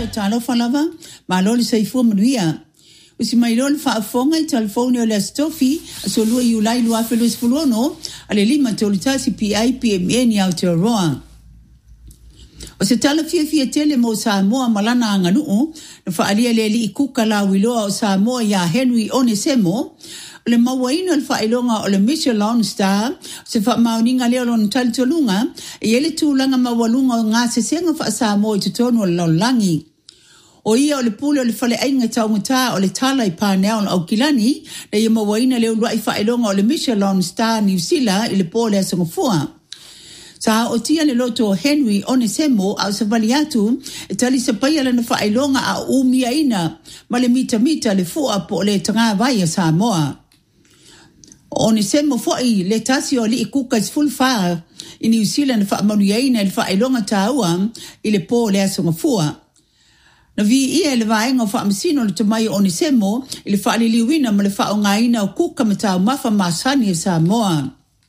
so talo falava maloli saifu mnuia usi mailol fa fonga I telefoni o le stofi so lu yulai lu afelo sfulono ale lima tolitasi PIPMN ya Aotearoa o se tala fia tele mo Samoa malana nganu na fa alia le li ikuka la wiloa o Samoa ya Henry Onesemo le mawaino le failonga o le Michelin Star se fa mauninga leo lon taltolunga ele tulanga mawalunga nga se senga fa Samoa tutono lo langi o ia o le pule o le fale ainga taunguta o le tala I panel o kilani le ia mawaina leo lua I failonga o le Michelin Star New Zealand ile pole a sangofua sa o tia le loto Henry Onesemo au se valiatu tali se paya le failonga a umiaina male mita le fua po le tanga vai Samoa Onesemo foi le tasi o li ikuka full fire I New Zealand fa manuaina le failonga taua ile po le asongafua na vi ia le vaenga fa amsino le tomai Onesemo ile fa liwina ma le fa ngaina o kuka mata mafa masani Samoa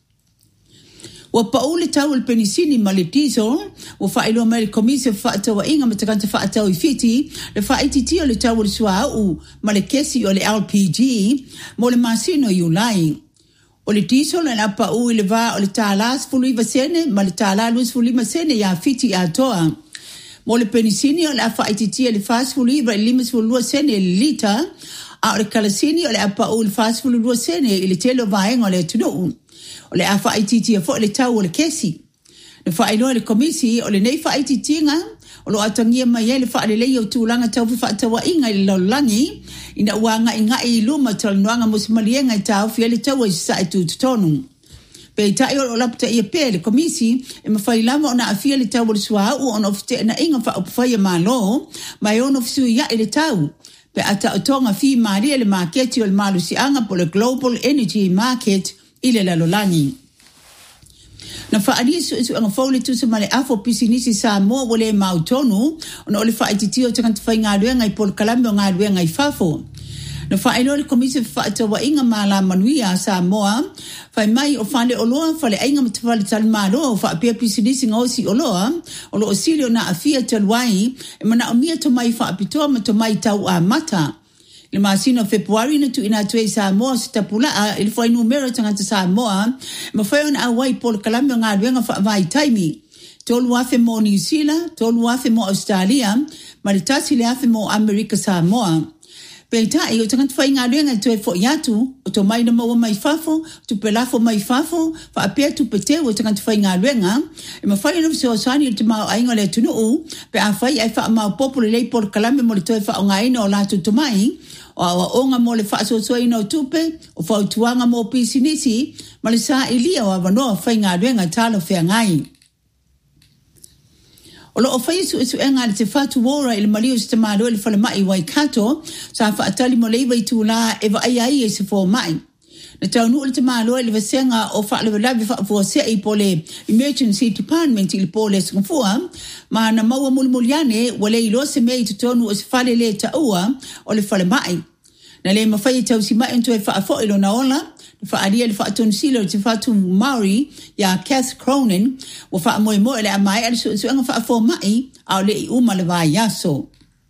wa paule tau le penisini ma le diesel wa fa ilo ma le komisi fa tawa inga matakanta fa tau ifiti le fa ititi o le tau le suau ma le kesi o le LPG mo le masino yulai o le diesel na pa u le va o le talas fulu sene ma le talalus fulu sene ya fiti atoa mo le penisini o le fa ititi le fast fulu limas fulu sene lita a le kalasini o le pa u le fast fulu sene ile telo vaenga le tuno o le afa ititi fo le tau o le kesi le fa ilo le komisi o le nei fa ititinga o lo atangia mai le fa le leo tulanga tau fa tawa inga I lo langi ina wanga inga I luma tal noanga musmalienga tau fi le tau sa itu tonu pe tai o lapta I pe le komisi e mafailama ona afia le tau le swa o on ofte na inga fa opfaya malo mai on ofsu ya le tau pe ata tonga fi mari le market o le malusi anga po le global energy market ile la lolani na faali su anga fole tu se male afo pisinisi Samoa wole mautonu ona ole fa ititio tanga tfainga luenga I pol kalambe nga luenga I fafo na failo le komisi fa tawa inga mala manuia Samoa fa mai o fale oloa fale inga mtfale talmalo fa pia pisinisi ngosi oloa olo osilio na afia talwai e mana omia to mai fa apitoa to mai tau a mata le masino February na tu ina tue Samoa stapula il foi numero tanga Samoa ma foi on awai pol kalambe nga luenga fa vai taimi tolu afe mo New Zealand tolu afe mo Australia ma le tasi le afe mo America Samoa penta io tanga foi nga luenga tue fo yatu to mai no mo mai fafo tu pelafo mai fafo fa apia tu pete o tanga foi nga luenga e ma foi no so sani te ma ainga le tunu pe a foi ai fa ma popolo le pol kalambe mo le tue fa nga ino la tu mai o onga mo le fa so ino tupe o fa tuanga mo pisinisi ma le sa ilia o vano fa nga luenga talo fe ngai o lo ofaisu isu enga le te fatu wora ili malio se te malo ili fale mai Waikato sa fa atali mo leiva I tula eva ai se fo mai na taunu ili te malo ili vasenga o fa le labi fa fo se I pole emergency department ili pole sngfua ma na maua mulmuliane wale ilo se mei tutonu o se fale le taua o le fale mai na le mafai tausi mai nto e fa fo ilo na ola fa alia le fa tonsilo te fa tu Maori ya Kath Cronin wa fa mo le mai al so nga fa fo mai au le uma le vai yaso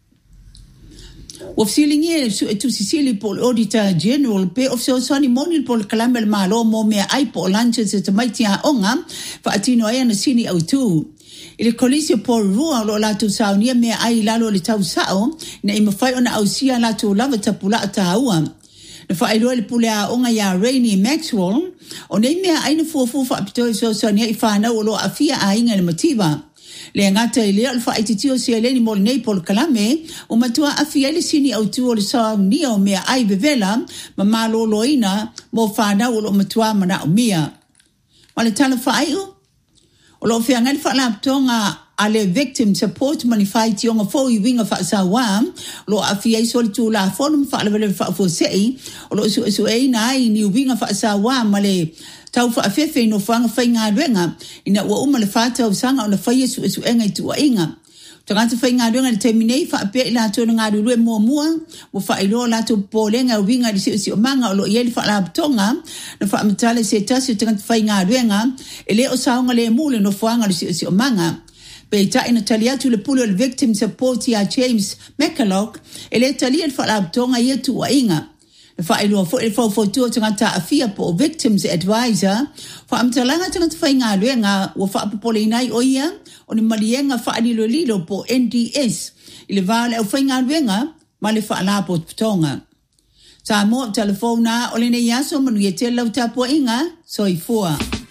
wa feeling so tu Sicily Paul Auditor General pe of so soni monil Paul Kalambel malo mo me ai po lanche se te mai tia onga fa atino ai na sini au tu ile kolisio por rua lo la tu saunia me ai lalo le tau sao na ima fai ona au sia la tu lava tapula taua na fa ilo le pulea onga ya Rainy Maxwell o nei mea aina fuafu fa apitoi so sonia I whana o lo afia a inga le mativa le ngata I lea alfa ititio si aleni mo le nei pol kalame o matua afia le sini au tu o le sao nia o mea ai bevela ma malo loina mo whana o lo matua mana o mia ma le tala whaiu o lo fia ngai wha laptonga ale victim support manifai tionga fo I winga fa sawa lo afia so tu la form fa le fa fo sei o lo so e nai ni winga fa sawa male tau fa fefe no fanga fainga renga ina wa uma le fa tau sanga ona fa yesu enga tu inga tangata fainga renga terminate fa pe la to nga lu mo wo fa ilo la to polenga winga si manga o lo yeli fa la tonga no fa mtale se tasi tangata fainga renga ele o sanga le mule no fanga si manga Pe ta ina talia tu le pulo le victim support ya James McCulloch ele talia le whalaptonga ia tu wa inga. Le whaelua fo ele whaufotua tangata afia po victims advisor fa amtalanga tangata whainga luenga wa whaapapole inai o ia o ni malienga whaalilo lilo po NDS ile vale au whainga luenga ma le whaalapo tonga. Sa mo telefona o le ne yaso manu ye te lau tapo inga soifua.